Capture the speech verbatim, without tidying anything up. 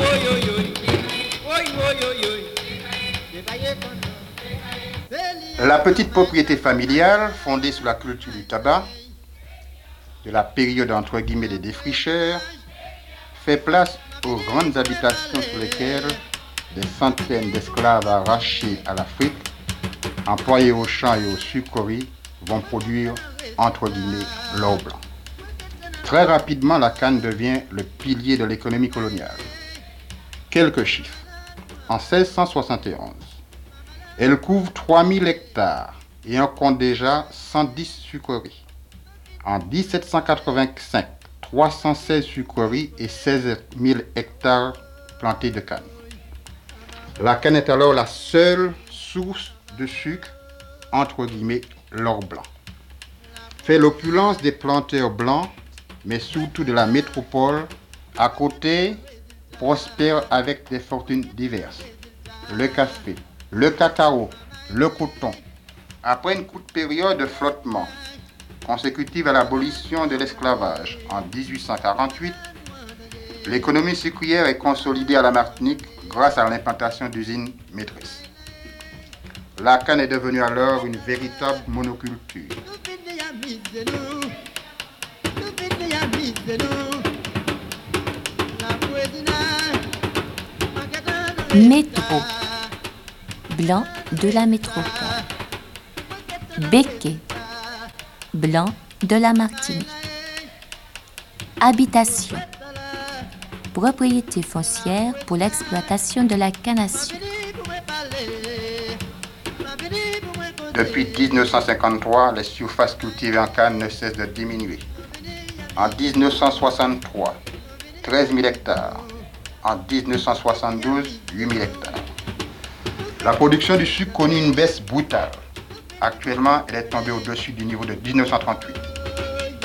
La petite propriété familiale, fondée sur la culture du tabac, de la période entre guillemets des défricheurs, fait place aux grandes habitations sur lesquelles des centaines d'esclaves arrachés à l'Afrique, employés aux champs et aux sucreries, vont produire entre guillemets l'or blanc. Très rapidement, la canne devient le pilier de l'économie coloniale. Quelques chiffres. En seize cent soixante et onze, elle couvre trois mille hectares et en compte déjà cent dix sucreries. En dix-sept cent quatre-vingt-cinq, trois cent seize sucreries et seize mille hectares plantés de canne. La canne est alors la seule source de sucre, entre guillemets, l'or blanc. Fait l'opulence des planteurs blancs, mais surtout de la métropole, à côté, prospère avec des fortunes diverses. Le café, le cacao, le coton. Après une courte période de flottement, consécutive à l'abolition de l'esclavage en dix-huit cent quarante-huit, l'économie sucrière est consolidée à la Martinique grâce à l'implantation d'usines maîtresses. La canne est devenue alors une véritable monoculture. Métro, blanc de la métropole. Béquet, blanc de la Martinique. Habitation, propriété foncière pour l'exploitation de la canne à sucre. Depuis dix-neuf cent cinquante-trois, les surfaces cultivées en canne ne cessent de diminuer. En dix-neuf cent soixante-trois, treize mille hectares. En dix-neuf cent soixante-douze, huit mille hectares. La production du sucre connut une baisse brutale. Actuellement, elle est tombée au-dessus du niveau de dix-neuf cent trente-huit.